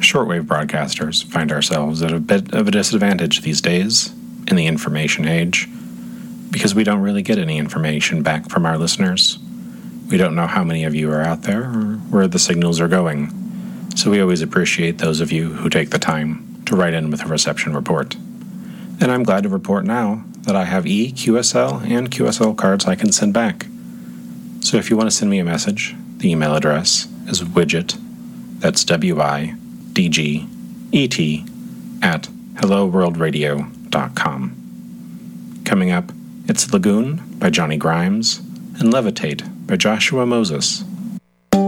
shortwave broadcasters find ourselves at a bit of a disadvantage these days in the information age, because we don't really get any information back from our listeners. We don't know how many of you are out there or where the signals are going, so we always appreciate those of you who take the time to write in with a reception report. And I'm glad to report now that I have QSL, and QSL cards I can send back. So if you want to send me a message, the email address is widget, that's WIDGET, at helloworldradio.com. Coming up, it's Lagoon by Johnny Grimes and Levitate by Joshua Moses.